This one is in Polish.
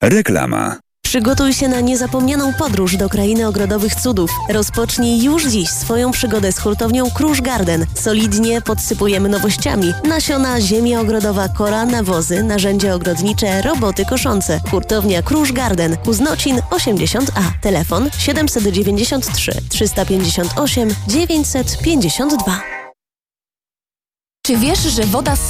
Reklama. Przygotuj się na niezapomnianą podróż do krainy ogrodowych cudów. Rozpocznij już dziś swoją przygodę z hurtownią Krusz Garden. Solidnie podsypujemy nowościami. Nasiona, ziemia ogrodowa, kora, nawozy, narzędzia ogrodnicze, roboty koszące. Hurtownia Krusz Garden. Kuznocin 80A. Telefon 793 358 952. Czy wiesz, że woda z